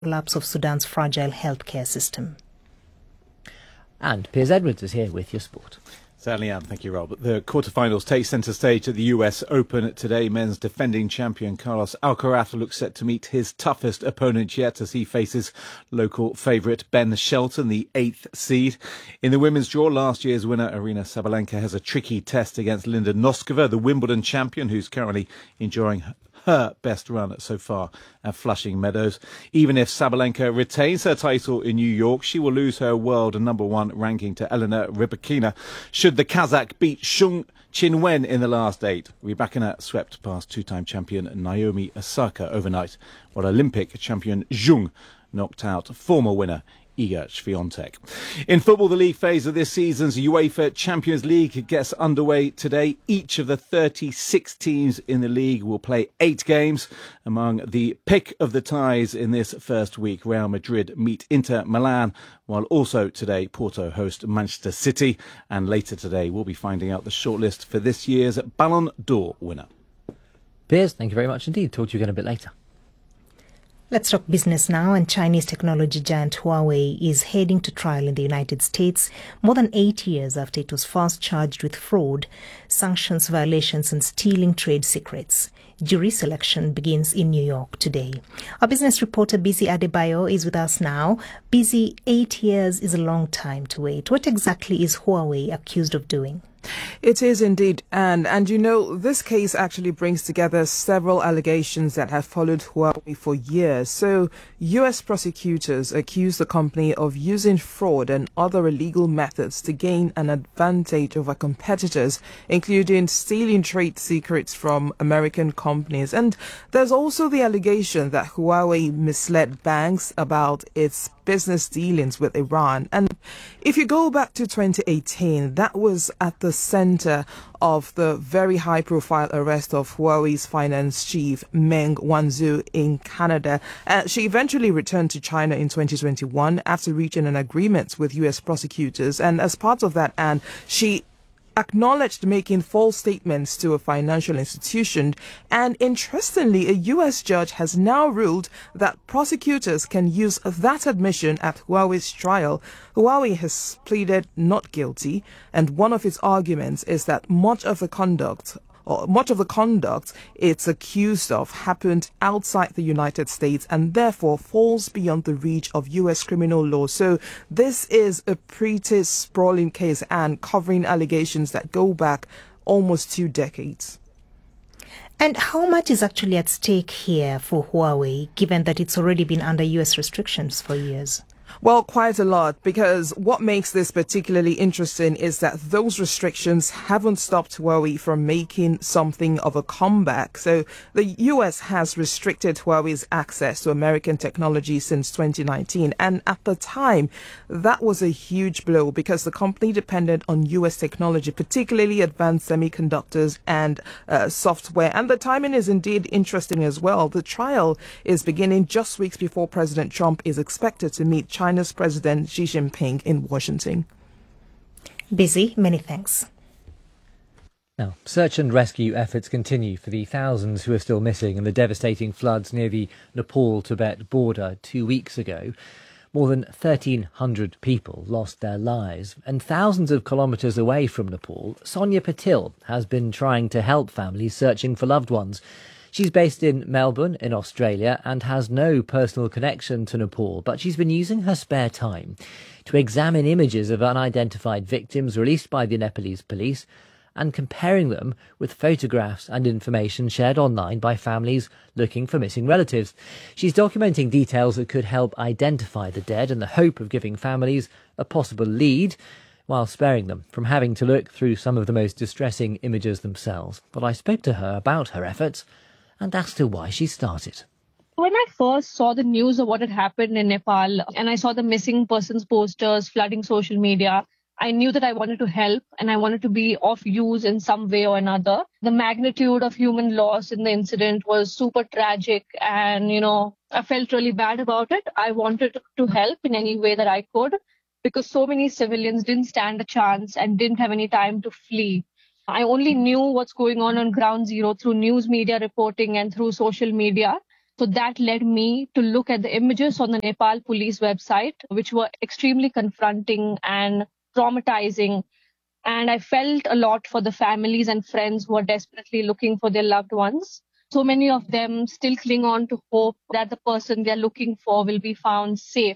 collapse of Sudan's fragile healthcare system. And Piers Edwards is here with your sport. Certainly am. Thank you, Rob. The quarterfinals take centre stage at the US Open today. Men's defending champion Carlos Alcaraz looks set to meet his toughest opponent yet as he faces local favourite Ben Shelton, the 8th seed. In the women's draw, last year's winner Aryna Sabalenka has a tricky test against Linda Noskova, the Wimbledon champion, who's currently enjoying her best run so far at Flushing Meadows. Even if Sabalenka retains her title in New York, she will lose her world number one ranking to Elena Rybakina should the Kazakh beat Shung Qinwen in the last 8. Rybakina swept past two-time champion Naomi Osaka overnight, while Olympic champion Zheng knocked out former winner Iga Swiatek. In football, the league phase of this season's UEFA Champions League gets underway today. Each of the 36 teams in the league will play 8 games. Among the pick of the ties in this first week, Real Madrid meet Inter Milan, while also today Porto host Manchester City. And later today we'll be finding out the shortlist for this year's Ballon d'Or winner. Piers, thank you very much indeed. Talk to you again a bit later. Let's talk business now, and Chinese technology giant Huawei is heading to trial in the United States more than 8 years after it was first charged with fraud, sanctions violations and stealing trade secrets. Jury selection begins in New York today. Our business reporter Busy Adebayo is with us now. Busy, 8 years is a long time to wait. What exactly is Huawei accused of doing? It is indeed, and you know, this case actually brings together several allegations that have followed Huawei for years. So, U.S. prosecutors accuse the company of using fraud and other illegal methods to gain an advantage over competitors, including stealing trade secrets from American companies. And there's also the allegation that Huawei misled banks about its business dealings with Iran. And if you go back to 2018, that was at the center of the very high-profile arrest of Huawei's finance chief, Meng Wanzhou, in Canada. She eventually returned to China in 2021 after reaching an agreement with U.S. prosecutors. And as part of that, and she acknowledged making false statements to a financial institution. And interestingly, a U.S. judge has now ruled that prosecutors can use that admission at Huawei's trial. Huawei has pleaded not guilty, and one of its arguments is that much of the conduct it's accused of happened outside the United States and therefore falls beyond the reach of U.S. criminal law. So this is a pretty sprawling case and covering allegations that go back almost 2 decades. And how much is actually at stake here for Huawei, given that it's already been under U.S. restrictions for years? Well, quite a lot, because what makes this particularly interesting is that those restrictions haven't stopped Huawei from making something of a comeback. So the U.S. has restricted Huawei's access to American technology since 2019. And at the time, that was a huge blow because the company depended on U.S. technology, particularly advanced semiconductors and software. And the timing is indeed interesting as well. The trial is beginning just weeks before President Trump is expected to meet China's President Xi Jinping in Washington. Busy, many thanks. Now, search and rescue efforts continue for the thousands who are still missing in the devastating floods near the Nepal-Tibet border 2 weeks ago. More than 1,300 people lost their lives, and thousands of kilometres away from Nepal, Sonia Patil has been trying to help families searching for loved ones. She's based in Melbourne in Australia and has no personal connection to Nepal, but she's been using her spare time to examine images of unidentified victims released by the Nepalese police and comparing them with photographs and information shared online by families looking for missing relatives. She's documenting details that could help identify the dead in the hope of giving families a possible lead, while sparing them from having to look through some of the most distressing images themselves. But I spoke to her about her efforts and asked her why she started. When I first saw the news of what had happened in Nepal and I saw the missing persons posters flooding social media, I knew that I wanted to help and I wanted to be of use in some way or another. The magnitude of human loss in the incident was super tragic and, I felt really bad about it. I wanted to help in any way that I could because so many civilians didn't stand a chance and didn't have any time to flee. I only knew what's going on ground zero through news media reporting and through social media. So that led me to look at the images on the Nepal police website, which were extremely confronting and traumatizing. And I felt a lot for the families and friends who are desperately looking for their loved ones. So many of them still cling on to hope that the person they're looking for will be found safe.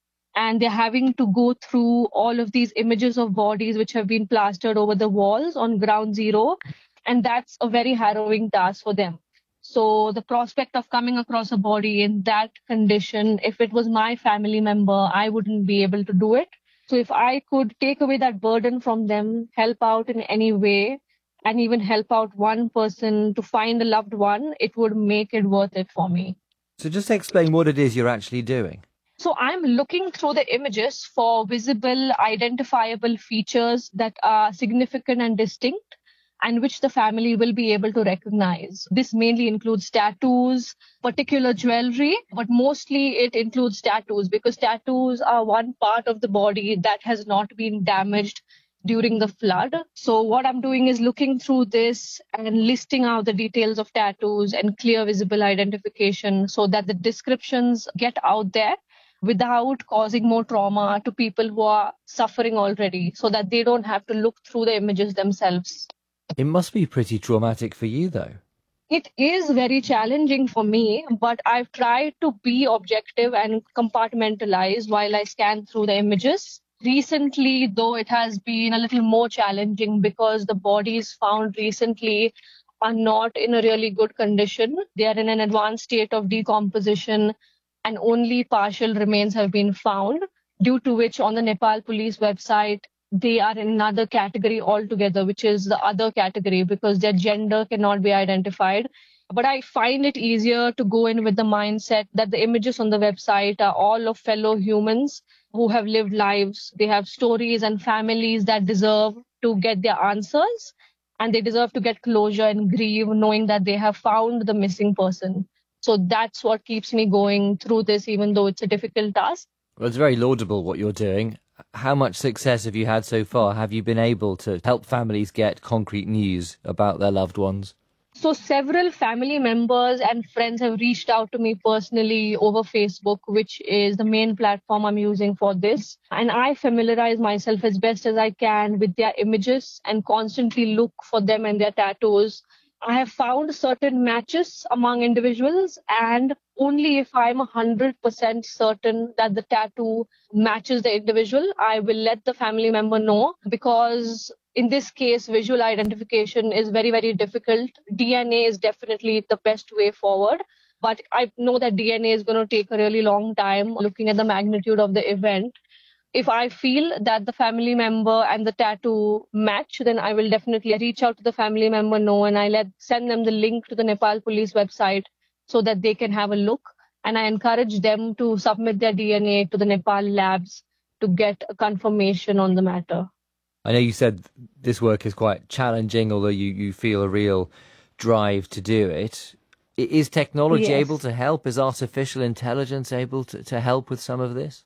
And they're having to go through all of these images of bodies which have been plastered over the walls on ground zero. And that's a very harrowing task for them. So the prospect of coming across a body in that condition, if it was my family member, I wouldn't be able to do it. So if I could take away that burden from them, help out in any way, and even help out one person to find a loved one, it would make it worth it for me. So just explain what it is you're actually doing. So I'm looking through the images for visible, identifiable features that are significant and distinct, and which the family will be able to recognize. This mainly includes tattoos, particular jewelry, but mostly it includes tattoos because tattoos are one part of the body that has not been damaged during the flood. So what I'm doing is looking through this and listing out the details of tattoos and clear visible identification so that the descriptions get out there without causing more trauma to people who are suffering already, so that they don't have to look through the images themselves. It must be pretty traumatic for you, though. It is very challenging for me, but I've tried to be objective and compartmentalize while I scan through the images. Recently, though, it has been a little more challenging because the bodies found recently are not in a really good condition. They are in an advanced state of decomposition and only partial remains have been found, due to which on the Nepal police website, they are in another category altogether, which is the other category because their gender cannot be identified. But I find it easier to go in with the mindset that the images on the website are all of fellow humans who have lived lives. They have stories and families that deserve to get their answers, and they deserve to get closure and grieve knowing that they have found the missing person. So that's what keeps me going through this, even though it's a difficult task. Well, it's very laudable what you're doing. How much success have you had so far? Have you been able to help families get concrete news about their loved ones? So several family members and friends have reached out to me personally over Facebook, which is the main platform I'm using for this. And I familiarize myself as best as I can with their images and constantly look for them and their tattoos. I have found certain matches among individuals, and only if I'm 100% certain that the tattoo matches the individual, I will let the family member know, because in this case, visual identification is very, very difficult. DNA is definitely the best way forward, but I know that DNA is going to take a really long time looking at the magnitude of the event. If I feel that the family member and the tattoo match, then I will definitely reach out to the family member, and I send them the link to the Nepal police website so that they can have a look. And I encourage them to submit their DNA to the Nepal labs to get a confirmation on the matter. I know you said this work is quite challenging, although you feel a real drive to do it. Is technology able to help? Is artificial intelligence able to help with some of this?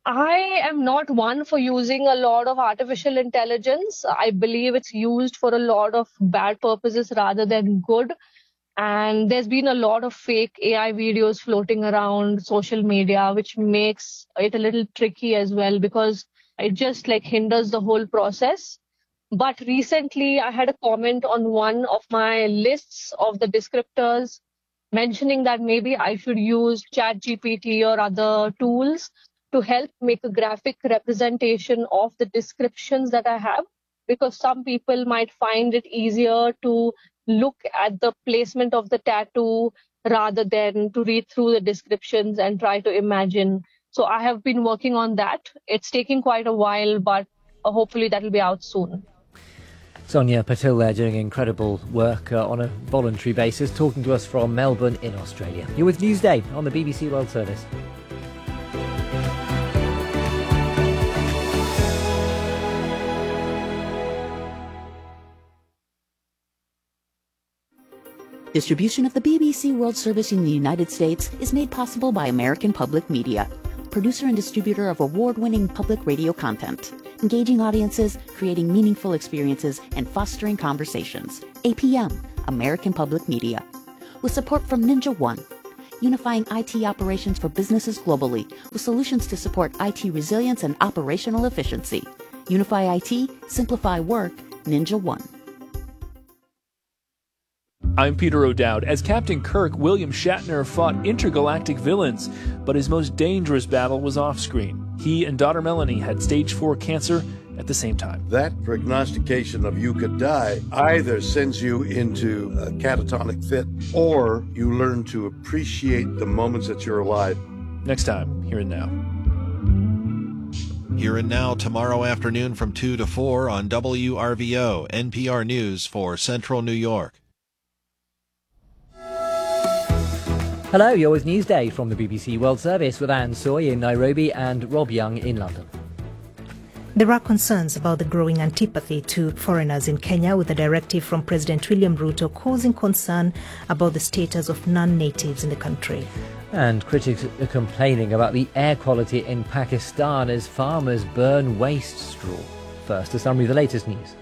I am not one for using a lot of artificial intelligence. I believe it's used for a lot of bad purposes rather than good. And there's been a lot of fake AI videos floating around social media, which makes it a little tricky as well, because it just hinders the whole process. But recently I had a comment on one of my lists of the descriptors mentioning that maybe I should use ChatGPT or other tools to help make a graphic representation of the descriptions that I have, because some people might find it easier to look at the placement of the tattoo rather than to read through the descriptions and try to imagine. So I have been working on that. It's taking quite a while, but hopefully that will be out soon. Sonia Patil there doing incredible work on a voluntary basis, talking to us from Melbourne in Australia. You're with Newsday on the BBC World Service. Distribution of the BBC World Service in the United States is made possible by American Public Media, producer and distributor of award-winning public radio content, engaging audiences, creating meaningful experiences, and fostering conversations. APM, American Public Media. With support from Ninja One. unifying IT operations for businesses globally with solutions to support IT resilience and operational efficiency. Unify IT, simplify work, Ninja One. I'm Peter O'Dowd. As Captain Kirk, William Shatner fought intergalactic villains, but his most dangerous battle was off-screen. He and daughter Melanie had stage 4 cancer at the same time. That prognostication of you could die either sends you into a catatonic fit or you learn to appreciate the moments that you're alive. Next time, Here and Now. Here and Now tomorrow afternoon from 2 to 4 on WRVO, NPR News for Central New York. Hello, you're with Newsday from the BBC World Service with Anne Soy in Nairobi and Rob Young in London. There are concerns about the growing antipathy to foreigners in Kenya, with a directive from President William Ruto causing concern about the status of non-natives in the country. And critics are complaining about the air quality in Pakistan as farmers burn waste straw. First, a summary of the latest news.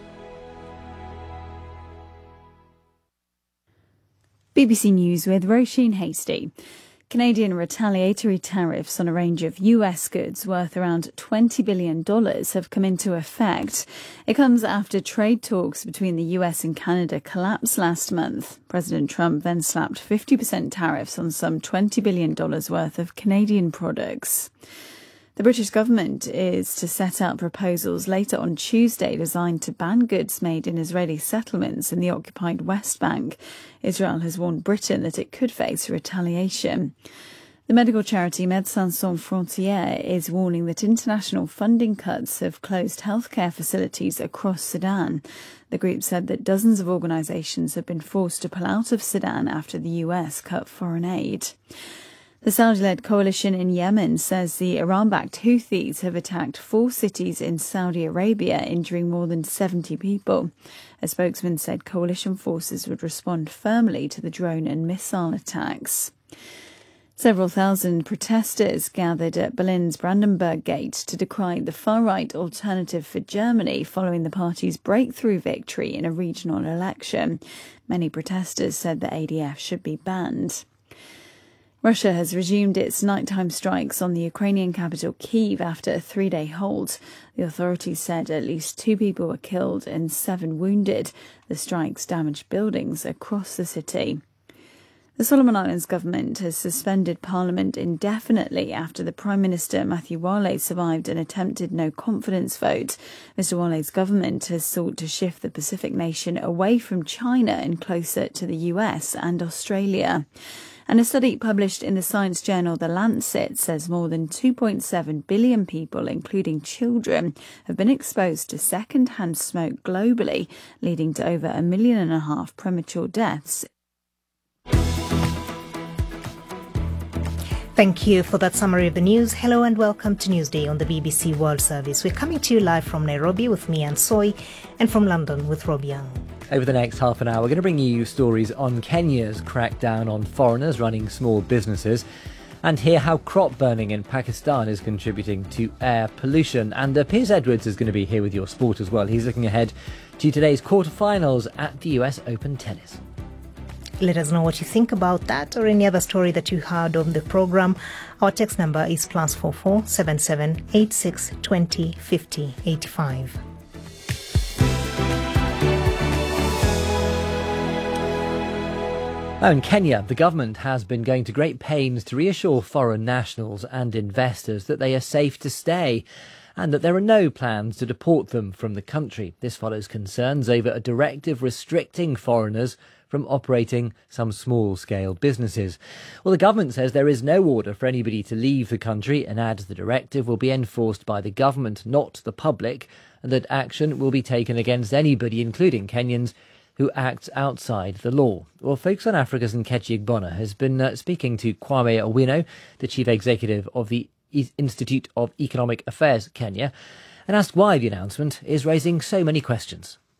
BBC News with Roisin Hasty. Canadian retaliatory tariffs on a range of US goods worth around $20 billion have come into effect. It comes after trade talks between the US and Canada collapsed last month. President Trump then slapped 50% tariffs on some $20 billion worth of Canadian products. The British government is to set out proposals later on Tuesday designed to ban goods made in Israeli settlements in the occupied West Bank. Israel has warned Britain that it could face retaliation. The medical charity Médecins Sans Frontières is warning that international funding cuts have closed healthcare facilities across Sudan. The group said that dozens of organisations have been forced to pull out of Sudan after the US cut foreign aid. The Saudi-led coalition in Yemen says the Iran-backed Houthis have attacked 4 cities in Saudi Arabia, injuring more than 70 people. A spokesman said coalition forces would respond firmly to the drone and missile attacks. Several thousand protesters gathered at Berlin's Brandenburg Gate to decry the far-right Alternative for Germany following the party's breakthrough victory in a regional election. Many protesters said the ADF should be banned. Russia has resumed its nighttime strikes on the Ukrainian capital Kyiv after a 3-day hold. The authorities said at least 2 people were killed and 7 wounded. The strikes damaged buildings across the city. The Solomon Islands government has suspended Parliament indefinitely after the Prime Minister Matthew Wale survived an attempted no-confidence vote. Mr Wale's government has sought to shift the Pacific nation away from China and closer to the US and Australia. And a study published in the science journal The Lancet says more than 2.7 billion people, including children, have been exposed to second-hand smoke globally, leading to over 1.5 million premature deaths. Thank you for that summary of the news. Hello and welcome to Newsday on the BBC World Service. We're coming to you live from Nairobi with me, Anne Soy, and from London with Rob Young. Over the next half an hour, we're going to bring you stories on Kenya's crackdown on foreigners running small businesses and hear how crop burning in Pakistan is contributing to air pollution. And Piers Edwards is going to be here with your sport as well. He's looking ahead to today's quarterfinals at the US Open Tennis. Let us know what you think about that or any other story that you heard on the programme. Our text number is +44 77 86 20 50 85. Now in Kenya, the government has been going to great pains to reassure foreign nationals and investors that they are safe to stay and that there are no plans to deport them from the country. This follows concerns over a directive restricting foreigners from operating some small-scale businesses. Well, the government says there is no order for anybody to leave the country and adds the directive will be enforced by the government, not the public, and that action will be taken against anybody, including Kenyans, who acts outside the law. Well, Focus on Africa's Nkechi Igbona has been speaking to Kwame Owino, the chief executive of the Institute of Economic Affairs Kenya, and asked why the announcement is raising so many questions.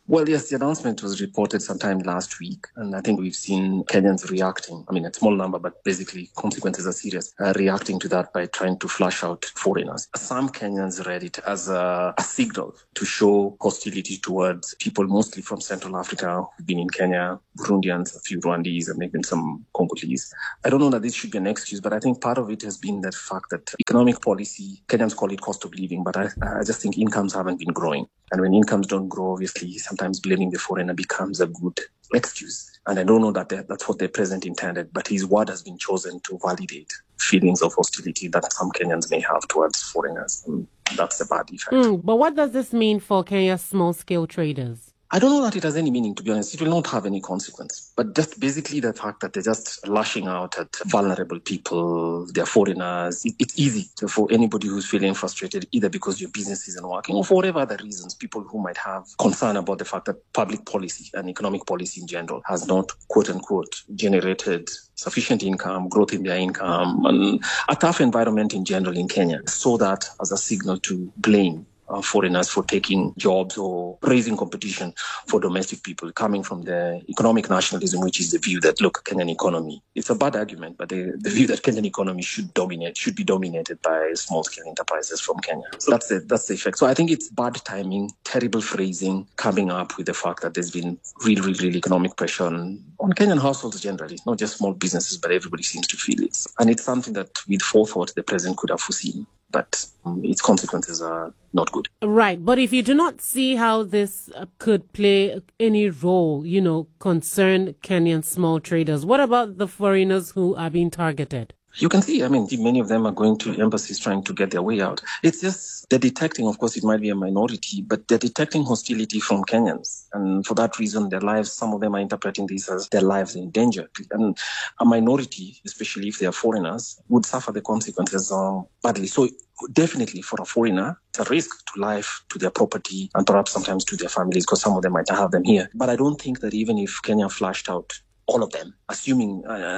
Well, yes, the announcement was reported sometime last week, and I think we've seen Kenyans reacting. I mean, a small number, but basically consequences are serious, reacting to that by trying to flush out foreigners. Some Kenyans read it as a signal to show hostility towards people mostly from Central Africa who've been in Kenya, Burundians, a few Rwandese, and maybe some Congolese. I don't know that this should be an excuse, but I think part of it has been the fact that economic policy, Kenyans call it cost of living, but I just think incomes haven't been growing. And when incomes don't grow, obviously, sometimes blaming the foreigner becomes a good excuse. And I don't know that that's what the president intended, but his word has been chosen to validate feelings of hostility that some Kenyans may have towards foreigners. And that's a bad effect. But what does this mean for Kenya's small-scale traders? I don't know that it has any meaning, to be honest. It will not have any consequence. But just basically the fact that they're just lashing out at vulnerable people, they're foreigners. It's easy for anybody who's feeling frustrated, either because your business isn't working or for whatever other reasons, people who might have concern about the fact that public policy and economic policy in general has not, quote unquote, generated sufficient income, growth in their income, and a tough environment in general in Kenya. So that as a signal to blame foreigners for taking jobs or raising competition for domestic people, coming from the economic nationalism, which is the view that, look, Kenyan economy, it's a bad argument, but the view that Kenyan economy should be dominated by small-scale enterprises from Kenya. So that's the effect. So I think it's bad timing, terrible phrasing, coming up with the fact that there's been real economic pressure on Kenyan households generally, not just small businesses, but everybody seems to feel it. And it's something that with forethought the president could have foreseen, but its consequences are not good. Right. But if you do not see how this could play any role, concern Kenyan small traders, what about the foreigners who are being targeted? You can see, many of them are going to embassies trying to get their way out. It's just they're detecting, of course, it might be a minority, but they're detecting hostility from Kenyans. And for that reason, their lives, some of them are interpreting this as their lives in danger. And a minority, especially if they are foreigners, would suffer the consequences badly. So definitely for a foreigner, it's a risk to life, to their property, and perhaps sometimes to their families, because some of them might have them here. But I don't think that even if Kenya flushed out all of them, assuming,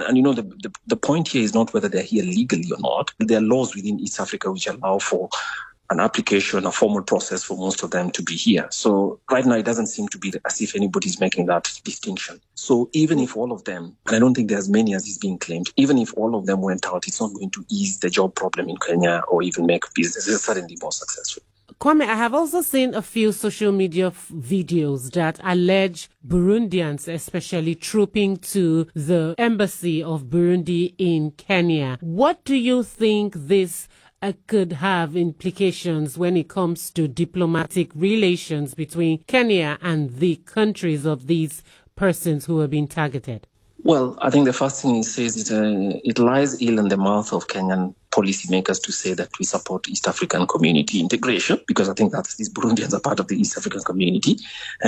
the point here is not whether they're here legally or not. There are laws within East Africa which allow for an application, a formal process for most of them to be here. So right now, it doesn't seem to be as if anybody's making that distinction. So even if all of them, and I don't think there's many as is being claimed, even if all of them went out, it's not going to ease the job problem in Kenya or even make businesses suddenly more successful. Kwame, I have also seen a few social media videos that allege Burundians, especially trooping to the embassy of Burundi in Kenya. What do you think this could have implications when it comes to diplomatic relations between Kenya and the countries of these persons who are being targeted? Well, I think the first thing he says is it lies ill in the mouth of Kenyan policymakers to say that we support East African community integration, because I think that these Burundians are part of the East African community.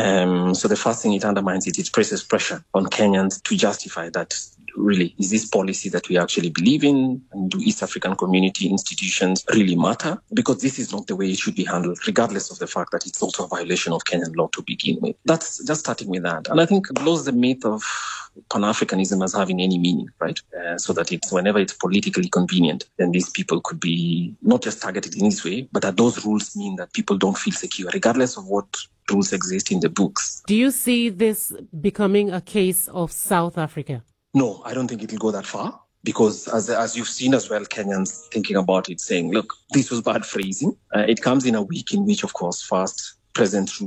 So the first thing it undermines it places pressure on Kenyans to justify that. Really, is this policy that we actually believe in? And do East African community institutions really matter? Because this is not the way it should be handled, regardless of the fact that it's also a violation of Kenyan law to begin with. That's just starting with that. And I think it blows the myth of Pan-Africanism as having any meaning, right? So that it's whenever it's politically convenient, then these people could be not just targeted in this way, but that those rules mean that people don't feel secure, regardless of what rules exist in the books. Do you see this becoming a case of South Africa? No, I don't think it will go that far, because as you've seen as well, Kenyans thinking about it, saying, look, this was bad phrasing. It comes in a week in which, of course, first President's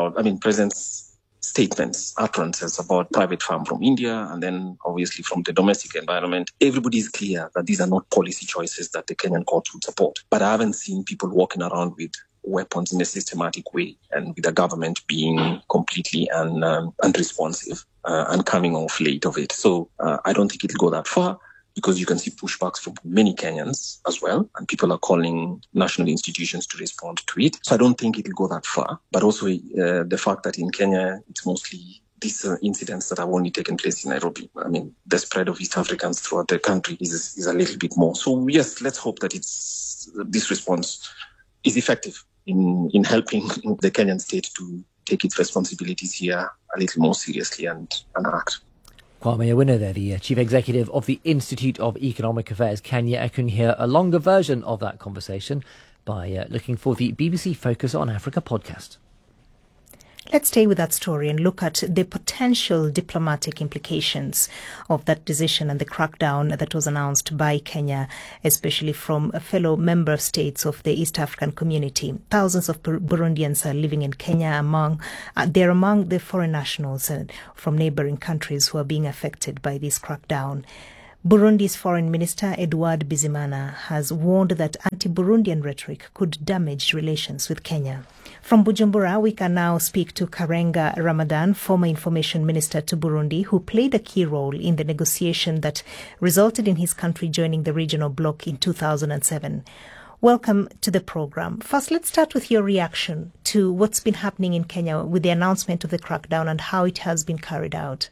statements, utterances about private farm from India, and then obviously from the domestic environment. Everybody is clear that these are not policy choices that the Kenyan courts would support. But I haven't seen people walking around with weapons in a systematic way, and with the government being completely unresponsive and coming off late of it. So I don't think it'll go that far, because you can see pushbacks from many Kenyans as well, and people are calling national institutions to respond to it. So I don't think it'll go that far. But also the fact that in Kenya, it's mostly these incidents that have only taken place in Nairobi. The spread of East Africans throughout the country is a little bit more. So yes, let's hope that this response is effective in helping the Kenyan state to take its responsibilities here a little more seriously and act. Kwame Awino there, the Chief Executive of the Institute of Economic Affairs Kenya. I can hear a longer version of that conversation by looking for the BBC Focus on Africa podcast. Let's stay with that story and look at the potential diplomatic implications of that decision and the crackdown that was announced by Kenya, especially from fellow member states of the East African community. Thousands of Burundians are living in Kenya. They're among the foreign nationals from neighboring countries who are being affected by this crackdown. Burundi's Foreign Minister Edouard Bizimana has warned that anti-Burundian rhetoric could damage relations with Kenya. From Bujumbura, we can now speak to Karenga Ramadan, former Information Minister to Burundi, who played a key role in the negotiation that resulted in his country joining the regional bloc in 2007. Welcome to the program. First, let's start with your reaction to what's been happening in Kenya with the announcement of the crackdown and how it has been carried out.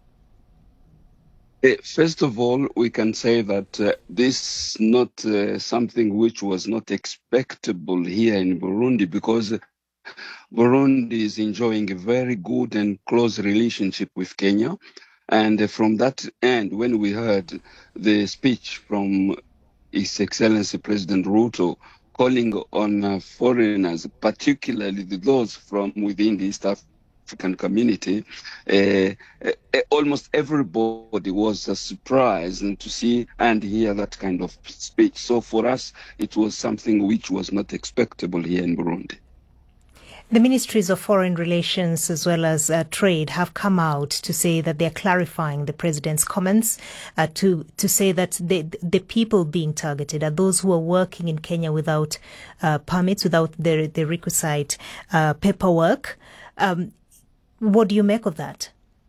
First of all, we can say that this is not something which was not expectable here in Burundi, because Burundi is enjoying a very good and close relationship with Kenya. And from that end, when we heard the speech from His Excellency President Ruto calling on foreigners, particularly those from within the East African community, almost everybody was surprised to see and hear that kind of speech. So for us, it was something which was not expectable here in Burundi. The Ministries of Foreign Relations as well as Trade have come out to say that they're clarifying the president's comments, to say that the people being targeted are those who are working in Kenya without permits, without the requisite paperwork. What do you make of that?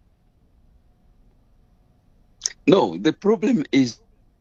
No, the problem is...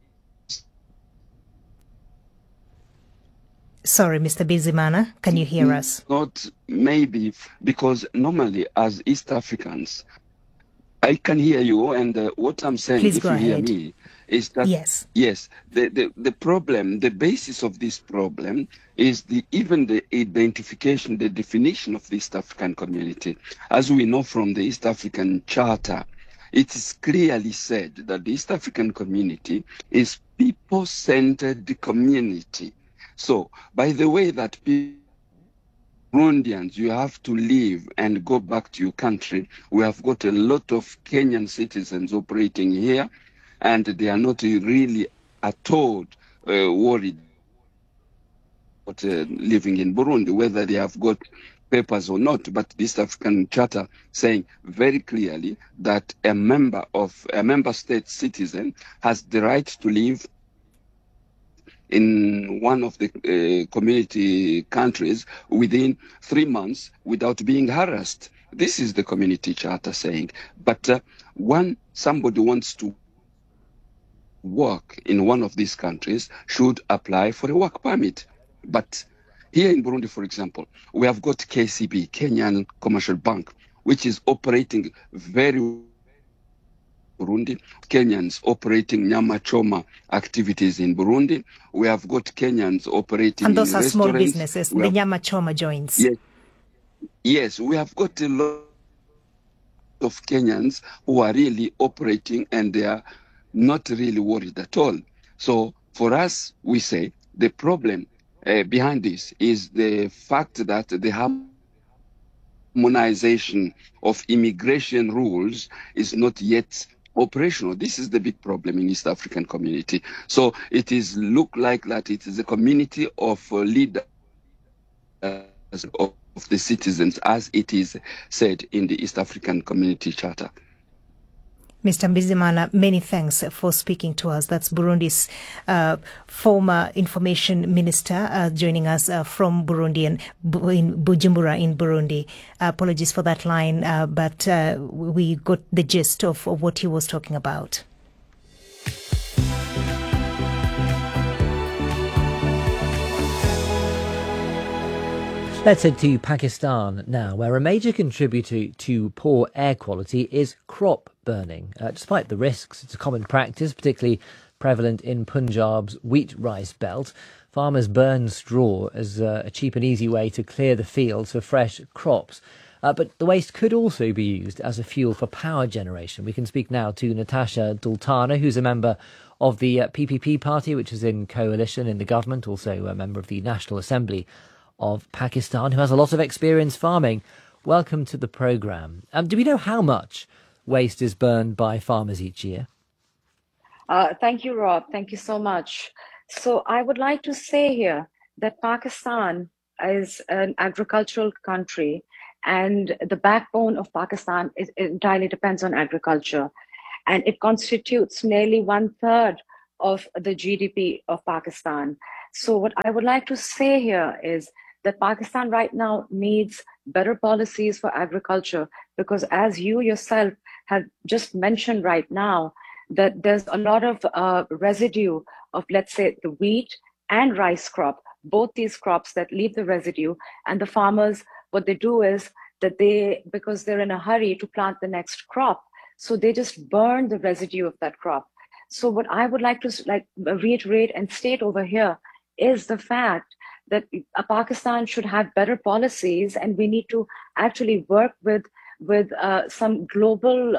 Sorry, Mr. Bizimana, can you hear us? Not maybe, because normally as East Africans, I can hear you, and what I'm saying, please if go you ahead. hear me, is that yes, the problem, the basis of this problem is even the identification, the definition of the East African community. As we know from the East African Charter, it is clearly said that the East African community is people-centered community. So, by the way that Burundians, you have to leave and go back to your country, we have got a lot of Kenyan citizens operating here, and they are not really at all worried about living in Burundi, whether they have got papers or not. But the East African Charter saying very clearly that a member state citizen has the right to live in one of the community countries within 3 months without being harassed. This is the community charter saying. But when somebody wants to work in one of these countries, should apply for a work permit. But here in Burundi, for example, we have got KCB, Kenyan Commercial Bank, which is operating very Burundi, Kenyans operating Nyama Choma activities in Burundi. We have got Kenyans operating and those in are small restaurants. businesses, the Nyama Choma joints. Yes, we have got a lot of Kenyans who are really operating, and they are not really worried at all. So for us, we say the problem behind this is the fact that the harmonization of immigration rules is not yet operational. This is the big problem in East African community. So it is look like that it is a community of leaders of the citizens, as it is said in the East African Community Charter. Mr. Bizimana, many thanks for speaking to us. That's Burundi's former information minister joining us from Burundi and in Bujumbura in Burundi. Apologies for that line, but we got the gist of what he was talking about. Let's head to Pakistan now, where a major contributor to poor air quality is crop burning. Despite the risks, it's a common practice, particularly prevalent in Punjab's wheat rice belt. Farmers burn straw as a cheap and easy way to clear the fields for fresh crops. But the waste could also be used as a fuel for power generation. We can speak now to Natasha Dultana, who's a member of the PPP party, which is in coalition in the government, also a member of the National Assembly of Pakistan, who has a lot of experience farming. welcome to the programme. Do we know how much waste is burned by farmers each year? Thank you, Rob. Thank you so much. So I would like to say here that Pakistan is an agricultural country, and the backbone of Pakistan entirely depends on agriculture. And it constitutes nearly 1/3 of the GDP of Pakistan. So what I would like to say here is that Pakistan right now needs better policies for agriculture, because as you yourself have just mentioned right now, that there's a lot of residue of, let's say, the wheat and rice crop, both these crops that leave the residue, and the farmers, what they do is that because they're in a hurry to plant the next crop, so they just burn the residue of that crop. So what I would like to reiterate and state over here is the fact that Pakistan should have better policies, and we need to actually work with some global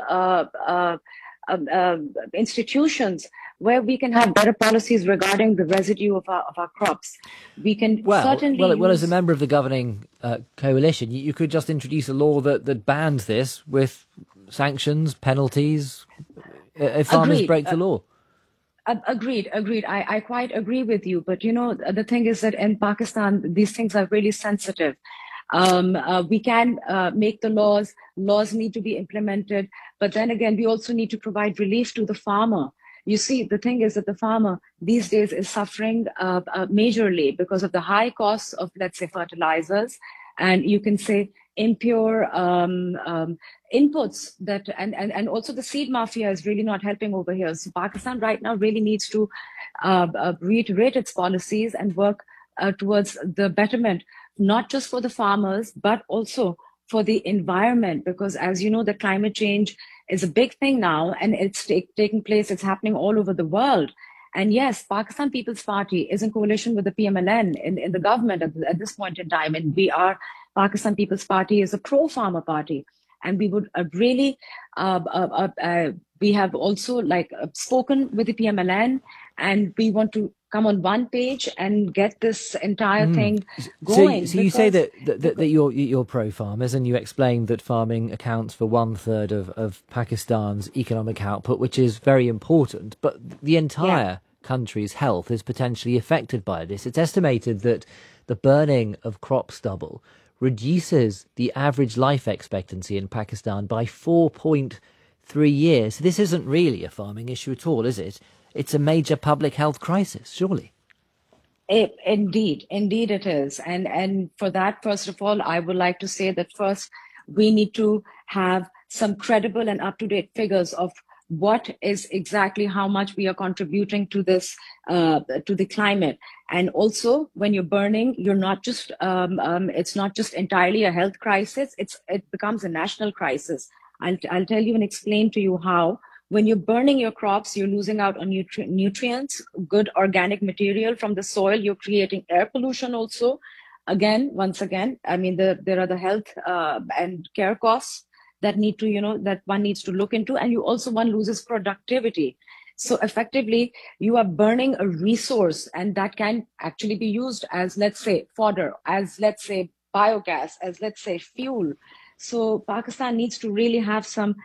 institutions where we can have better policies regarding the residue of our crops. We can certainly well, as a member of the governing coalition, you could just introduce a law that bans this with sanctions, penalties, if farmers break the law. Agreed. I quite agree with you. But, the thing is that in Pakistan, these things are really sensitive. We can make the laws need to be implemented. But then again, we also need to provide relief to the farmer. You see, the thing is that the farmer these days is suffering majorly because of the high costs of, let's say, fertilizers, and you can say impure inputs that, and also the seed mafia is really not helping over here. So Pakistan right now really needs to reiterate its policies and work towards the betterment, not just for the farmers, but also for the environment, because as you know, the climate change is a big thing now, and it's taking place, it's happening all over the world. And yes, Pakistan People's Party is in coalition with the PMLN in the government at this point in time, and Pakistan People's Party is a pro-farmer party, and we would really, we have also spoken with the PMLN, and we want to come on one page and get this entire thing going. So you say that you're pro-farmers, and you explained that farming accounts for 1/3 of Pakistan's economic output, which is very important, but the entire country's health is potentially affected by this. It's estimated that the burning of crop stubble reduces the average life expectancy in Pakistan by 4.3 years. This isn't really a farming issue at all, is it? It's a major public health crisis, surely. Indeed it is. And for that, first of all, I would like to say that first, we need to have some credible and up-to-date figures of what is exactly how much we are contributing to this, to the climate. And also, when you're burning, you're not just, it's not just entirely a health crisis, it becomes a national crisis. I'll tell you and explain to you how. When you're burning your crops, you're losing out on nutrients, good organic material from the soil. You're creating air pollution also. Once again, I mean, there are the health and care costs that need to, that one needs to look into. And one loses productivity. So effectively, you are burning a resource, and that can actually be used as, let's say, fodder, as, let's say, biogas, as, let's say, fuel. So Pakistan needs to really have some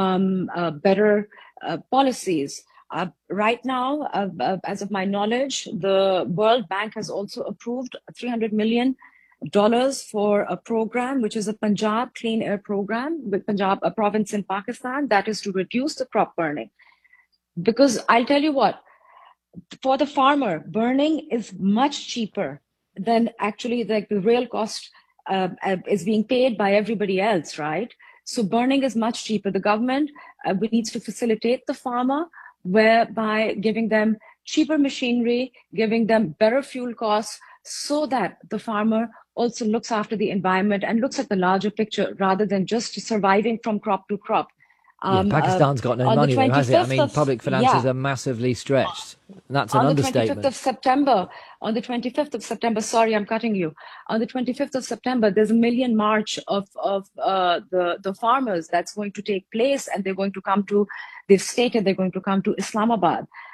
better policies. Right now, as of my knowledge, the World Bank has also approved $300 million for a program, which is a Punjab Clean Air Program, with Punjab, a province in Pakistan, that is to reduce the crop burning. Because I'll tell you what, for the farmer, burning is much cheaper than actually the real cost is being paid by everybody else, right? So burning is much cheaper. The government needs to facilitate the farmer, whereby giving them cheaper machinery, giving them better fuel costs, so that the farmer also looks after the environment and looks at the larger picture rather than just surviving from crop to crop. Pakistan's got no money, though, has it? I mean, public finances are massively stretched. That's an understatement. On the 25th of September, sorry, I'm cutting you. On the 25th of September, there's a million march of the farmers that's going to take place, and they've stated they're going to come to Islamabad.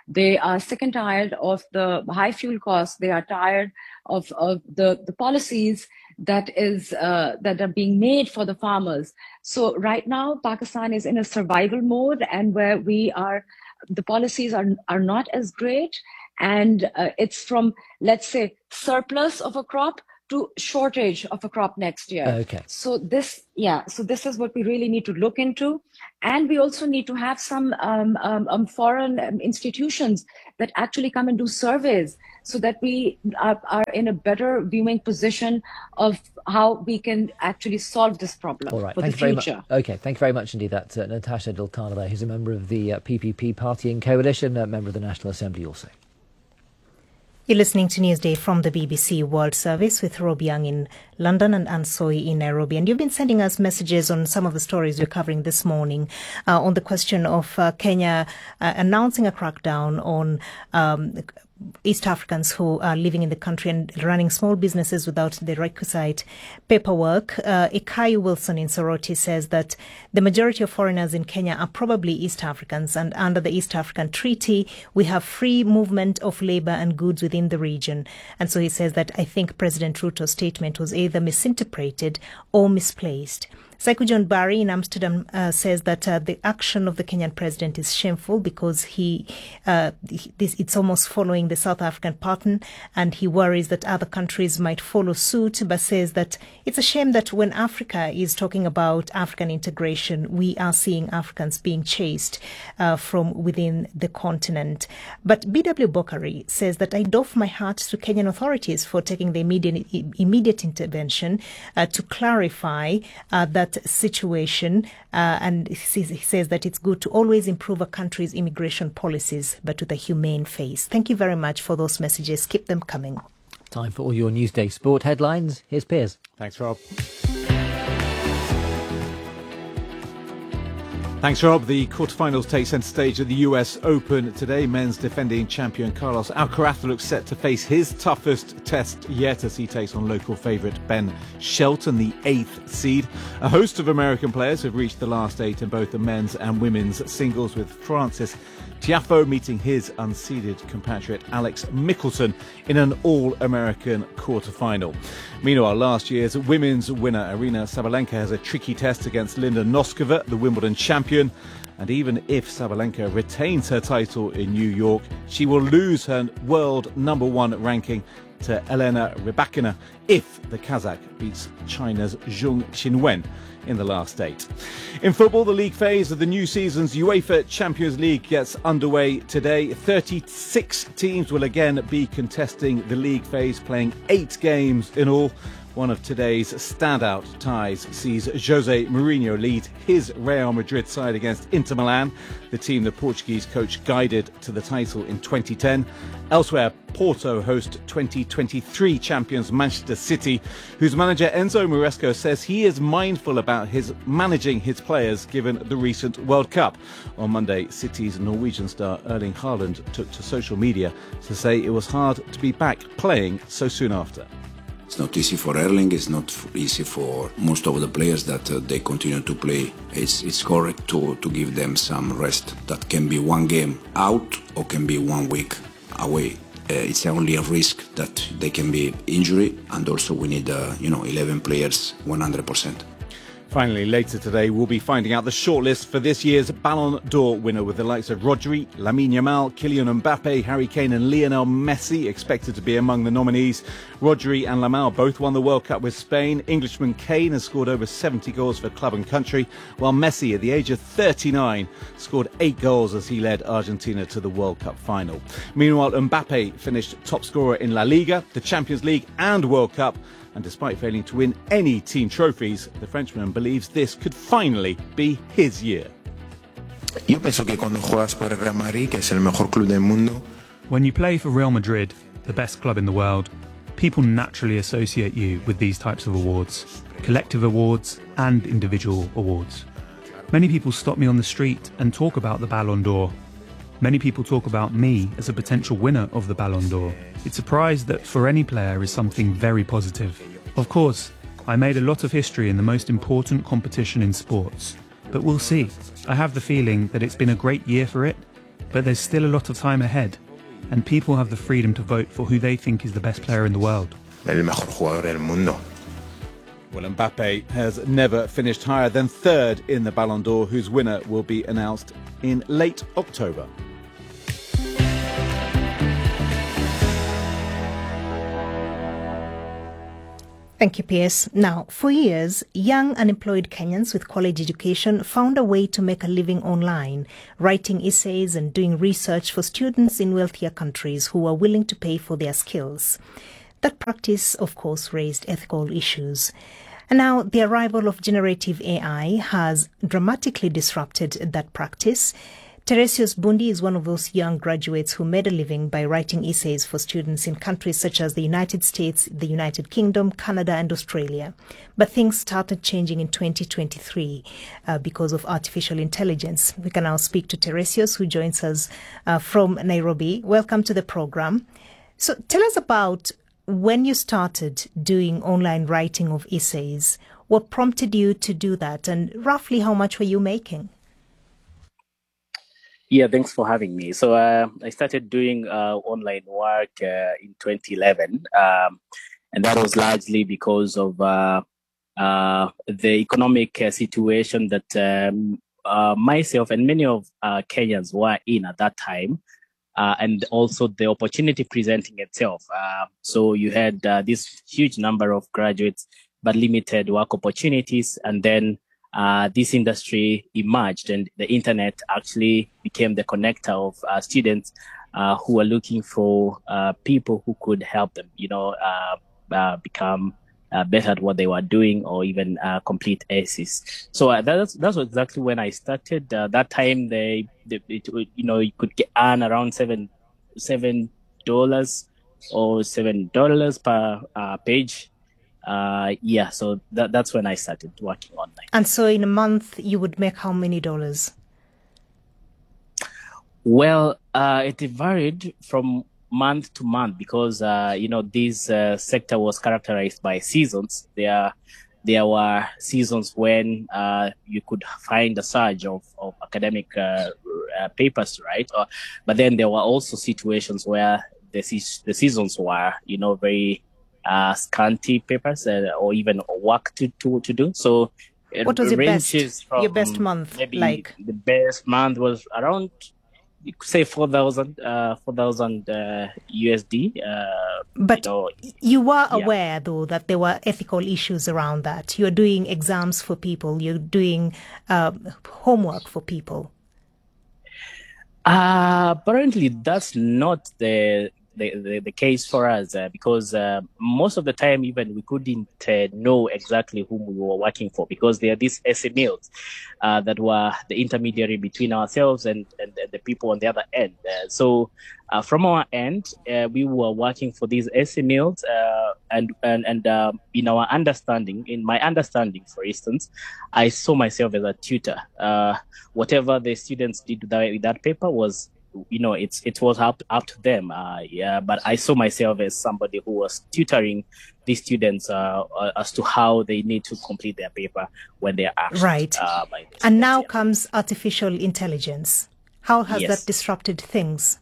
They are sick and tired of the high fuel costs. They are tired of the policies that are being made for the farmers. So right now, Pakistan is in a survival mode, and where the policies are not as great, and it's from, let's say, surplus of a crop to shortage of a crop next year. Okay. So this is what we really need to look into, and we also need to have some foreign institutions that actually come and do surveys, so that we are in a better viewing position of how we can actually solve this problem for the future. Okay, thank you very much indeed. That's Natasha Dultanova, who's a member of the PPP party and coalition, a member of the National Assembly also. You're listening to Newsday from the BBC World Service with Rob Young in London and Ansoi in Nairobi. And you've been sending us messages on some of the stories we're covering this morning on the question of Kenya announcing a crackdown on East Africans who are living in the country and running small businesses without the requisite paperwork. Ikayu Wilson in Soroti says that the majority of foreigners in Kenya are probably East Africans, and under the East African Treaty, we have free movement of labour and goods within the region. And so he says that I think President Ruto's statement was either misinterpreted or misplaced. Saiku John Barry in Amsterdam says that the action of the Kenyan president is shameful because it's almost following the South African pattern, and he worries that other countries might follow suit, but says that it's a shame that when Africa is talking about African integration, we are seeing Africans being chased from within the continent. But B.W. Bokari says that I doff my hat to Kenyan authorities for taking the immediate intervention to clarify that situation, and he says that it's good to always improve a country's immigration policies, but with a humane face. Thank you very much for those messages. Keep them coming. Time for all your Newsday sport headlines. Here's Piers. Thanks, Rob. Thanks, Rob. The quarterfinals take centre stage at the US Open today. Men's defending champion Carlos Alcaraz looks set to face his toughest test yet as he takes on local favourite Ben Shelton, the 8th seed. A host of American players have reached the last 8 in both the men's and women's singles, with Francis Tiafoe meeting his unseeded compatriot Alex Michelson in an all-American quarter-final. Meanwhile, last year's women's winner Aryna Sabalenka has a tricky test against Linda Noskova, the Wimbledon champion. And even if Sabalenka retains her title in New York, she will lose her world #1 ranking to Elena Rybakina if the Kazakh beats China's Zheng Qinwen in the last 8. In football, the league phase of the new season's UEFA Champions League gets underway today. 36 teams will again be contesting the league phase, playing 8 games in all. One of today's standout ties sees Jose Mourinho lead his Real Madrid side against Inter Milan, the team the Portuguese coach guided to the title in 2010. Elsewhere, Porto host 2023 champions Manchester City, whose manager Enzo Maresco says he is mindful about managing his players given the recent World Cup. On Monday, City's Norwegian star Erling Haaland took to social media to say it was hard to be back playing so soon after. It's not easy for Erling, it's not easy for most of the players that they continue to play. It's correct to give them some rest. That can be one game out or can be 1 week away. It's only a risk that they can be injury, and also we need 11 players 100%. Finally, later today, we'll be finding out the shortlist for this year's Ballon d'Or winner, with the likes of Rodri, Lamine Yamal, Kylian Mbappe, Harry Kane and Lionel Messi expected to be among the nominees. Rodri and Yamal both won the World Cup with Spain. Englishman Kane has scored over 70 goals for club and country, while Messi, at the age of 39, scored 8 goals as he led Argentina to the World Cup final. Meanwhile, Mbappe finished top scorer in La Liga, the Champions League and World Cup. And despite failing to win any team trophies, the Frenchman believes this could finally be his year. When you play for Real Madrid, the best club in the world, people naturally associate you with these types of awards, collective awards and individual awards. Many people stop me on the street and talk about the Ballon d'Or. Many people talk about me as a potential winner of the Ballon d'Or. It's a prize that for any player is something very positive. Of course, I made a lot of history in the most important competition in sports, but we'll see. I have the feeling that it's been a great year for it, but there's still a lot of time ahead, and people have the freedom to vote for who they think is the best player in the world. Well, Mbappe has never finished higher than third in the Ballon d'Or, whose winner will be announced in late October. Thank you, Piers. Now, for years, young unemployed Kenyans with college education found a way to make a living online, writing essays and doing research for students in wealthier countries who were willing to pay for their skills. That practice, of course, raised ethical issues. And now the arrival of generative AI has dramatically disrupted that practice. Teresios Bundi is one of those young graduates who made a living by writing essays for students in countries such as the United States, the United Kingdom, Canada and Australia. But things started changing in 2023 because of artificial intelligence. We can now speak to Teresios, who joins us from Nairobi. Welcome to the program. So tell us about when you started doing online writing of essays. What prompted you to do that, and roughly how much were you making? Yeah, thanks for having me. So I started doing online work in 2011, and that was largely because of the economic situation that myself and many of Kenyans were in at that time, and also the opportunity presenting itself. So you had this huge number of graduates, but limited work opportunities, and then this industry emerged, and the internet actually became the connector of students who were looking for people who could help them, become better at what they were doing, or even complete essays. So that's exactly when I started. That time, you could earn around $7 or $7 per page. So that's when I started working online. And so in a month, you would make how many dollars? Well, it varied from month to month because, this sector was characterized by seasons. There were seasons when you could find a surge of academic papers, right? But then there were also situations where the seasons were, very scanty papers or even work to do. So what was your best month? Maybe like the best month was around, you could say 4,000 USD. But you were aware, though, that there were ethical issues around that. You're doing exams for people. You're doing homework for people. Apparently, that's not the case for us because most of the time even we couldn't know exactly whom we were working for, because there are these SMEs that were the intermediary between ourselves and the people on the other end. So from our end, we were working for these SMEs and in our understanding, in my understanding, for instance, I saw myself as a tutor. Whatever the students did with that paper was, it was up to them. But I saw myself as somebody who was tutoring the students as to how they need to complete their paper when they are asked. Right. And now comes artificial intelligence. How has that disrupted things?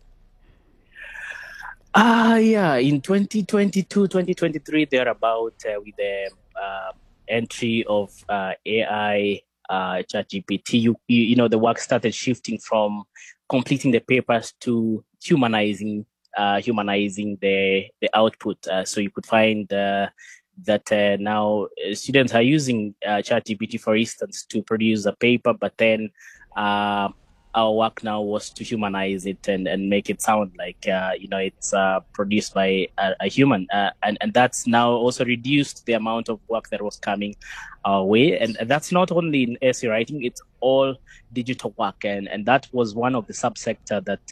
In 2022, 2023, thereabout, with the entry of AI, ChatGPT, the work started shifting from completing the papers to humanizing the output. So you could find that now students are using ChatGPT, for instance, to produce a paper, but then our work now was to humanize it and make it sound like it's produced by a human, and that's now also reduced the amount of work that was coming our way. And that's not only in essay writing; it's all digital work, and that was one of the subsector that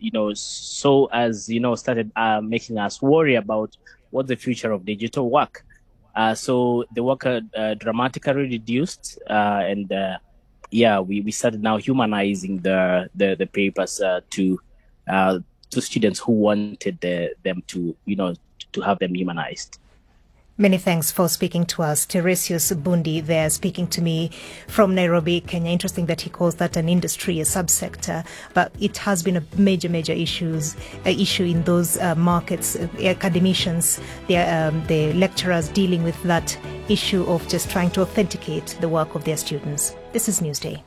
started making us worry about what the future of digital work. So the work dramatically reduced, we started now humanizing the papers to students who wanted them to have them humanized. Many thanks for speaking to us. Teresius Bundi there speaking to me from Nairobi, Kenya. Interesting that he calls that an industry, a subsector, but it has been a major issue in those markets. Academicians, the lecturers dealing with that issue of just trying to authenticate the work of their students. This is Newsday.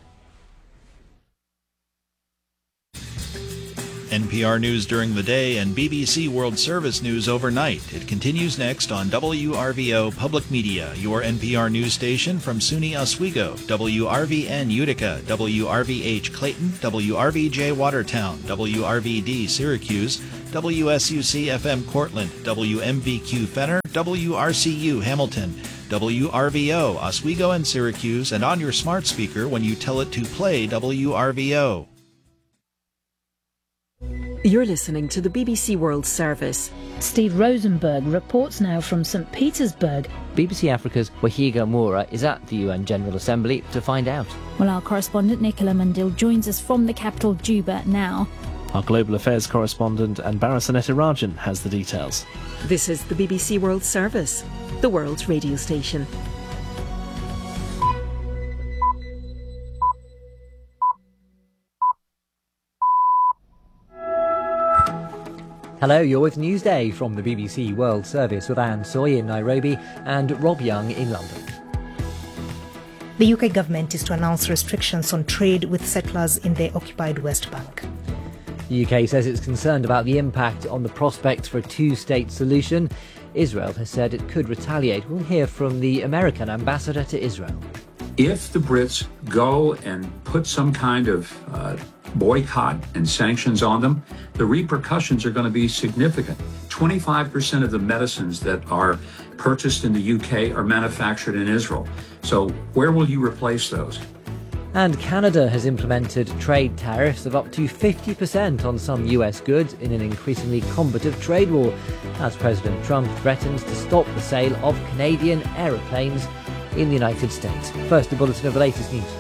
NPR News during the day and BBC World Service News overnight. It continues next on WRVO Public Media, your NPR news station from SUNY Oswego, WRVN Utica, WRVH Clayton, WRVJ Watertown, WRVD Syracuse, WSUC FM Cortland, WMVQ Fenner, WRCU Hamilton, WRVO Oswego and Syracuse, and on your smart speaker when you tell it to play WRVO. You're listening to the BBC World Service. Steve Rosenberg reports now from St. Petersburg. BBC Africa's Wahiga Moura is at the UN General Assembly to find out. Well, our correspondent Nicola Mandil joins us from the capital, Juba, now. Our global affairs correspondent Anbara Rajan has the details. This is the BBC World Service, the world's radio station. Hello, you're with Newsday from the BBC World Service with Anne Soy in Nairobi and Rob Young in London. The UK government is to announce restrictions on trade with settlers in the occupied West Bank. The UK says it's concerned about the impact on the prospects for a two-state solution. Israel has said it could retaliate. We'll hear from the American ambassador to Israel. If the Brits go and put some kind of boycott and sanctions on them, the repercussions are going to be significant. 25% of the medicines that are purchased in the UK are manufactured in Israel. So where will you replace those? And Canada has implemented trade tariffs of up to 50% on some US goods in an increasingly combative trade war, as President Trump threatens to stop the sale of Canadian aeroplanes in the United States. First, a bulletin of the latest news.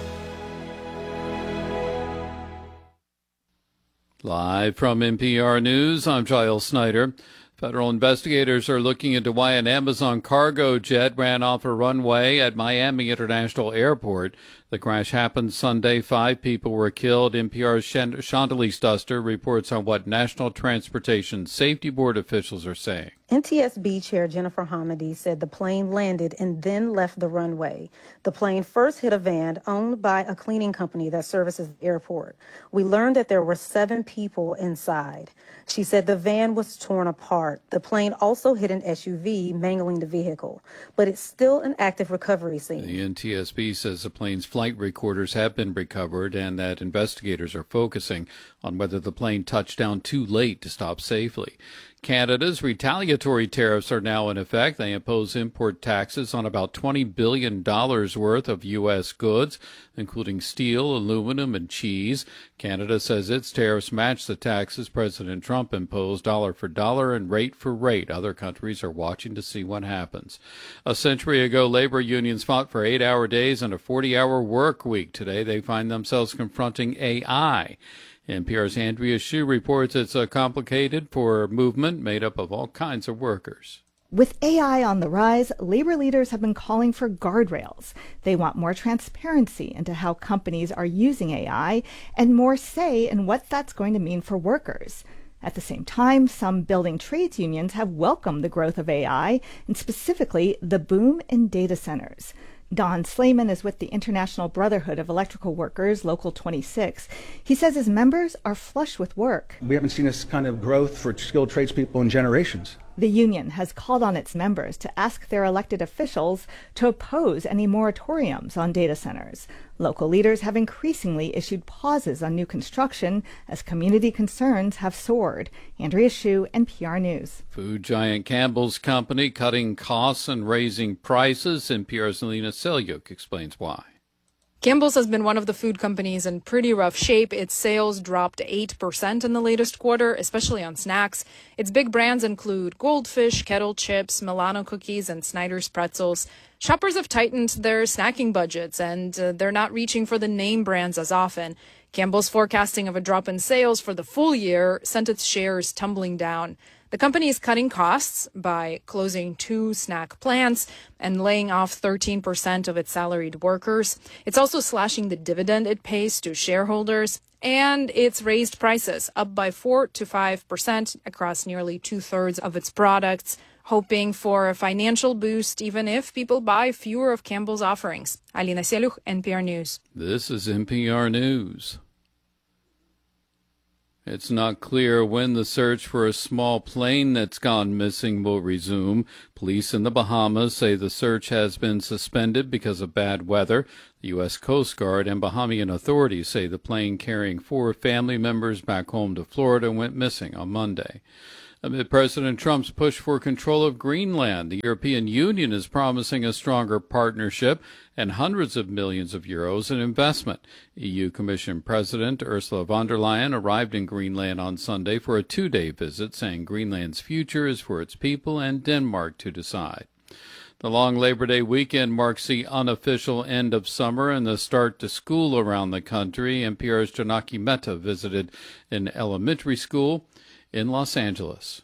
Live from NPR News, I'm Giles Snyder. Federal investigators are looking into why an Amazon cargo jet ran off a runway at Miami International Airport. The crash happened Sunday. 5 people were killed. NPR's Chandali Duster reports on what National Transportation Safety Board officials are saying. NTSB Chair Jennifer Hamady said the plane landed and then left the runway. The plane first hit a van owned by a cleaning company that services the airport. We learned that there were 7 people inside. She said the van was torn apart. The plane also hit an SUV, mangling the vehicle, but it's still an active recovery scene. The NTSB says the plane's flight recorders have been recovered and that investigators are focusing on whether the plane touched down too late to stop safely. Canada's retaliatory tariffs are now in effect. They impose import taxes on about $20 billion worth of U.S. goods, including steel, aluminum, and cheese. Canada says its tariffs match the taxes President Trump imposed dollar for dollar and rate for rate. Other countries are watching to see what happens. A century ago, labor unions fought for 8-hour days and a 40-hour work week. Today, they find themselves confronting AI. NPR's Andrea Hsu reports it's complicated for a movement made up of all kinds of workers. With AI on the rise, labor leaders have been calling for guardrails. They want more transparency into how companies are using AI and more say in what that's going to mean for workers. At the same time, some building trades unions have welcomed the growth of AI, and specifically the boom in data centers. Don Slayman is with the International Brotherhood of Electrical Workers, Local 26. He says his members are flush with work. We haven't seen this kind of growth for skilled tradespeople in generations. The union has called on its members to ask their elected officials to oppose any moratoriums on data centers. Local leaders have increasingly issued pauses on new construction as community concerns have soared. Andrea Hsu, NPR News. Food giant Campbell's Company cutting costs and raising prices. NPR's Alina Selyuk explains why. Campbell's has been one of the food companies in pretty rough shape. Its sales dropped 8% in the latest quarter, especially on snacks. Its big brands include Goldfish, Kettle Chips, Milano Cookies, and Snyder's Pretzels. Shoppers have tightened their snacking budgets, and they're not reaching for the name brands as often. Campbell's forecasting of a drop in sales for the full year sent its shares tumbling down. The company is cutting costs by closing 2 snack plants and laying off 13% of its salaried workers. It's also slashing the dividend it pays to shareholders. And it's raised prices up by 4 to 5% across nearly 2/3 of its products, hoping for a financial boost even if people buy fewer of Campbell's offerings. Alina Seluch, NPR News. This is NPR News. It's not clear when the search for a small plane that's gone missing will resume. Police in the Bahamas say the search has been suspended because of bad weather. The U.S. Coast Guard and Bahamian authorities say the plane carrying 4 family members back home to Florida went missing on Monday. Amid President Trump's push for control of Greenland, the European Union is promising a stronger partnership and hundreds of millions of euros in investment. EU Commission President Ursula von der Leyen arrived in Greenland on Sunday for a 2-day visit, saying Greenland's future is for its people and Denmark to decide. The long Labor Day weekend marks the unofficial end of summer and the start to school around the country. NPR's Janaki Mehta visited an elementary school in Los Angeles.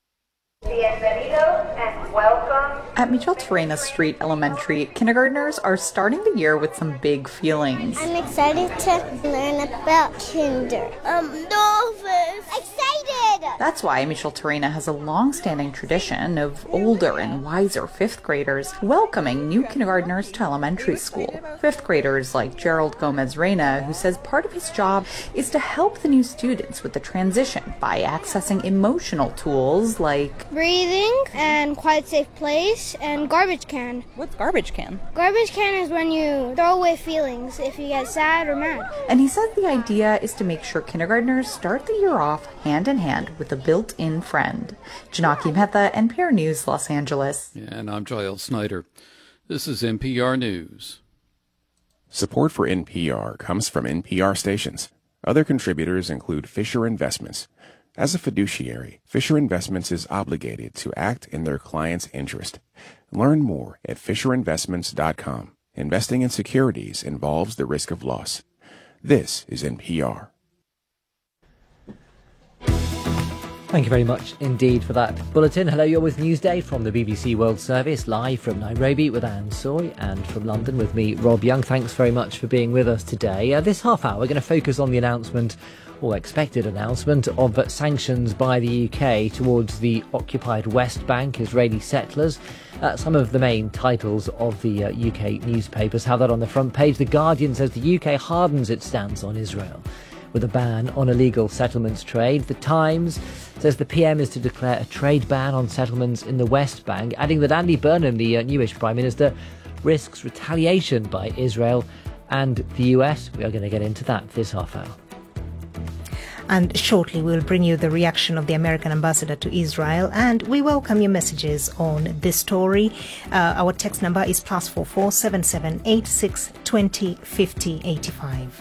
Bienvenidos and welcome. At Micheltorena Street Elementary, kindergartners are starting the year with some big feelings. I'm excited to learn about kinder. I'm nervous. Excited! That's why Micheltorena has a long-standing tradition of older and wiser 5th graders welcoming new kindergartners to elementary school. 5th graders like Gerald Gomez Reyna, who says part of his job is to help the new students with the transition by accessing emotional tools like breathing and quiet safe place and garbage can. What's garbage can? Garbage can is when you throw away feelings if you get sad or mad. And he says the idea is to make sure kindergartners start the year off hand in hand with a built-in friend. Janaki Mehta, NPR News, Los Angeles. And I'm Giles Snyder. This is NPR News. Support for NPR comes from NPR stations. Other contributors include Fisher Investments. As a fiduciary, Fisher Investments is obligated to act in their client's interest. Learn more at FisherInvestments.com. Investing in securities involves the risk of loss. This is NPR. Thank you very much indeed for that bulletin. Hello, you're with Newsday from the BBC World Service, live from Nairobi with Anne Soy, and from London with me, Rob Young. Thanks very much for being with us today. This half hour, we're going to focus on the announcement, or expected announcement, of sanctions by the UK towards the occupied West Bank Israeli settlers. Some of the main titles of the UK newspapers have that on the front page. The Guardian says the UK hardens its stance on Israel with a ban on illegal settlements trade. The Times says the PM is to declare a trade ban on settlements in the West Bank, adding that Andy Burnham, the newish Prime Minister, risks retaliation by Israel and the US. We are going to get into that this half hour. And shortly we'll bring you the reaction of the American ambassador to Israel, and we welcome your messages on this story. Our text number is +44 7786 20 50 85.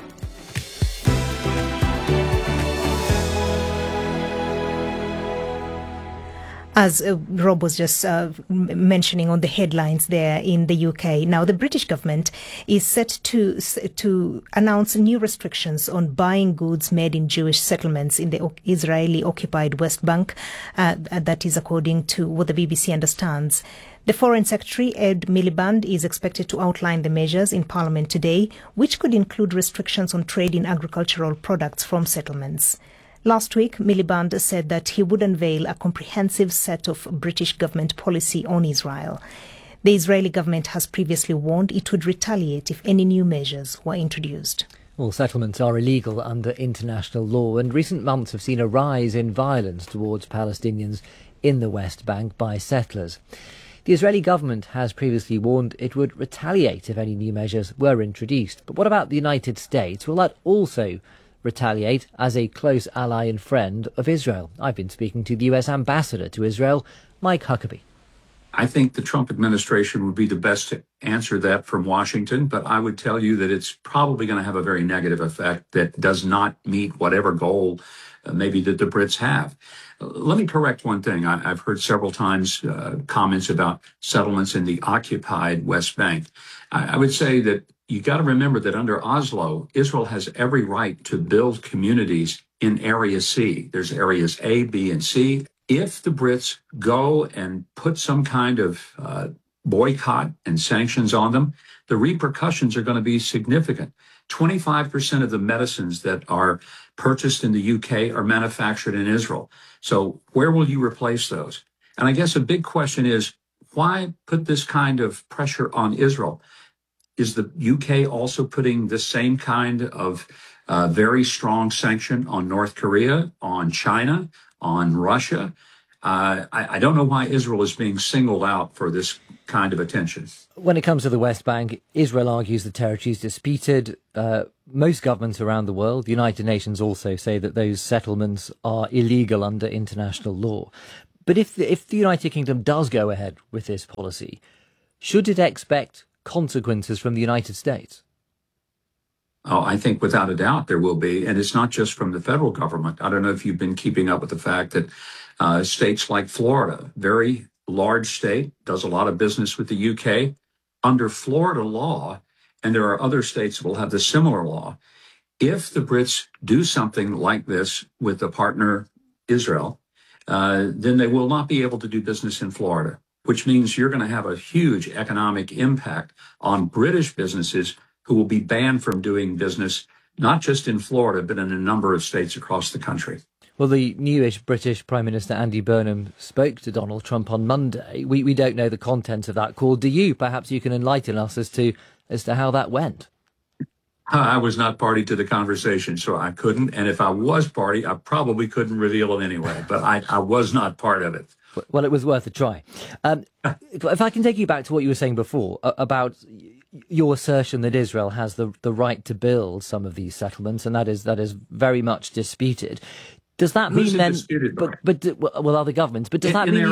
As Rob was just mentioning on the headlines there in the UK, now the British government is set to announce new restrictions on buying goods made in Jewish settlements in the Israeli-occupied West Bank. That is according to what the BBC understands. The Foreign Secretary, Ed Miliband, is expected to outline the measures in Parliament today, which could include restrictions on trade in agricultural products from settlements. Last week, Miliband said that he would unveil a comprehensive set of British government policy on Israel. The Israeli government has previously warned it would retaliate if any new measures were introduced. Well, settlements are illegal under international law, and recent months have seen a rise in violence towards Palestinians in the West Bank by settlers. The Israeli government has previously warned it would retaliate if any new measures were introduced. But what about the United States? Will that also retaliate as a close ally and friend of Israel? I've been speaking to the US ambassador to Israel, Mike Huckabee. I think the Trump administration would be the best to answer that from Washington, but I would tell you that it's probably going to have a very negative effect that does not meet whatever goal maybe that the Brits have. Let me correct one thing. I've heard several times comments about settlements in the occupied West Bank. I would say that you got to remember that under Oslo, Israel has every right to build communities in Area C. There's areas A, B, and C. If the Brits go and put some kind of boycott and sanctions on them, the repercussions are going to be significant. 25% of the medicines that are purchased in the UK are manufactured in Israel. So where will you replace those? And I guess a big question is, why put this kind of pressure on Israel? Is the UK also putting the same kind of very strong sanction on North Korea, on China, on Russia? I don't know why Israel is being singled out for this kind of attention. When it comes to the West Bank, Israel argues the territory is disputed. Most governments around the world, the United Nations also say that those settlements are illegal under international law. But if the United Kingdom does go ahead with this policy, should it expect consequences from the United States? Oh, I think without a doubt there will be. And it's not just from the federal government. I don't know if you've been keeping up with the fact that states like Florida, very large state, does a lot of business with the UK. Under Florida law, and there are other states that will have the similar law, if the Brits do something like this with the partner Israel, then they will not be able to do business in Florida, which means you're going to have a huge economic impact on British businesses who will be banned from doing business, not just in Florida, but in a number of states across the country. Well, the newish British Prime Minister Andy Burnham spoke to Donald Trump on Monday. We don't know the content of that call. Do you? Perhaps you can enlighten us as to how that went. I was not party to the conversation, so I couldn't. And if I was party, I probably couldn't reveal it anyway. But I was not part of it. Well, it was worth a try. If I can take you back to what you were saying before about your assertion that Israel has the right to build some of these settlements, and that is very much disputed. Does that mean then? Well, other governments. But does that mean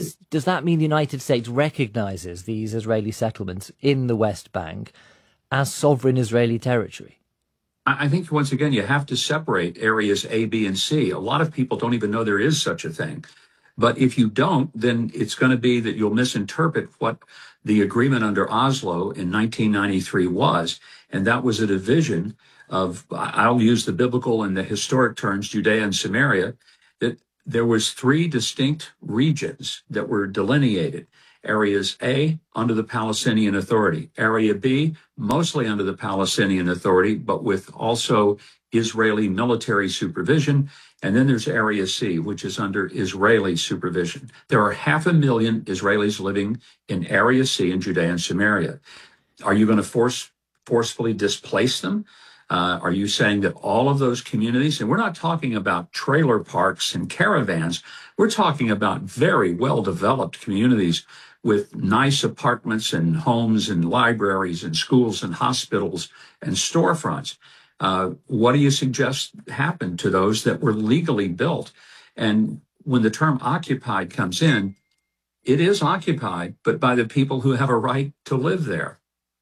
the United States recognises these Israeli settlements in the West Bank as sovereign Israeli territory? I think, once again, you have to separate areas A, B, and C. A lot of people don't even know there is such a thing. But if you don't, then it's going to be that you'll misinterpret what the agreement under Oslo in 1993 was. And that was a division of, I'll use the biblical and the historic terms, Judea and Samaria, that there was 3 distinct regions that were delineated. Areas A, under the Palestinian Authority. Area B, mostly under the Palestinian Authority, but with also Israeli military supervision. And then there's Area C, which is under Israeli supervision. There are 500,000 Israelis living in Area C in Judea and Samaria. Are you going to forcefully displace them? Are you saying that all of those communities, and we're not talking about trailer parks and caravans, we're talking about very well-developed communities with nice apartments and homes and libraries and schools and hospitals and storefronts. What do you suggest happened to those that were legally built? And when the term occupied comes in, it is occupied, but by the people who have a right to live there.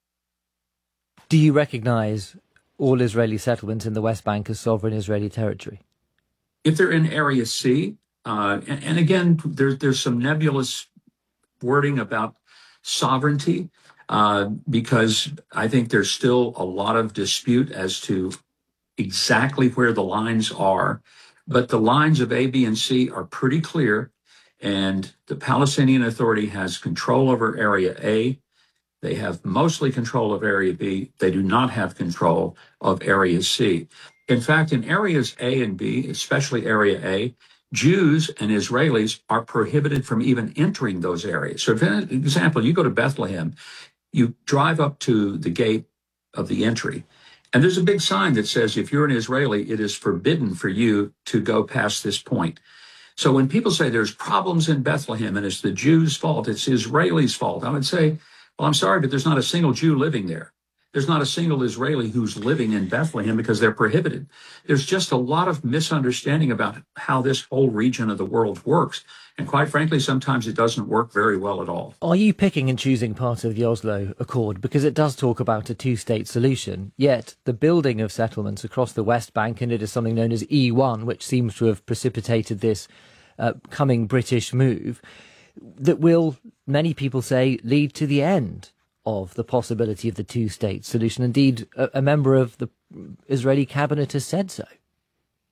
Do you recognize all Israeli settlements in the West Bank as sovereign Israeli territory? If they're in Area C, and again, there's some nebulous wording about sovereignty, because I think there's still a lot of dispute as to exactly where the lines are. But the lines of A, B, and C are pretty clear, and the Palestinian Authority has control over Area A. They have mostly control of Area B. They do not have control of Area C. In fact, in areas A and B, especially Area A, Jews and Israelis are prohibited from even entering those areas. So, for example, you go to Bethlehem, you drive up to the gate of the entry, and there's a big sign that says, if you're an Israeli, it is forbidden for you to go past this point. So when people say there's problems in Bethlehem and it's the Jews' fault, it's Israelis' fault, I would say, well, I'm sorry, but there's not a single Jew living there. There's not a single Israeli who's living in Bethlehem because they're prohibited. There's just a lot of misunderstanding about how this whole region of the world works. And quite frankly, sometimes it doesn't work very well at all. Are you picking and choosing part of the Oslo Accord? Because it does talk about a 2-state solution, yet the building of settlements across the West Bank, and it is something known as E1, which seems to have precipitated this coming British move, that will, many people say, lead to the end of the possibility of the 2-state solution. Indeed, a member of the Israeli cabinet has said so.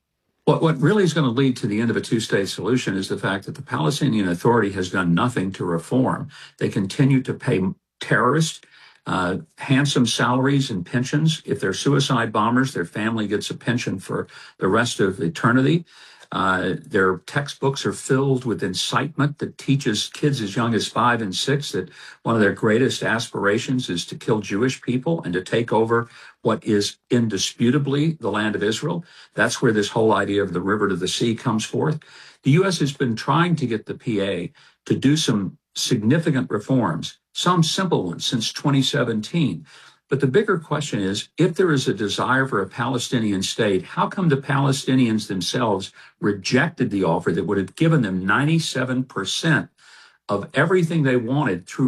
What really is going to lead to the end of a two-state solution is the fact that the Palestinian Authority has done nothing to reform. They continue to pay terrorists handsome salaries and pensions. If they're suicide bombers, their family gets a pension for the rest of eternity. Their textbooks are filled with incitement that teaches kids as young as 5 and 6 that one of their greatest aspirations is to kill Jewish people and to take over what is indisputably the land of Israel. That's where this whole idea of the river to the sea comes forth. The U.S. has been trying to get the PA to do some significant reforms, some simple ones since 2017. But the bigger question is, if there is a desire for a Palestinian state, how come the Palestinians themselves rejected the offer that would have given them 97% of everything they wanted through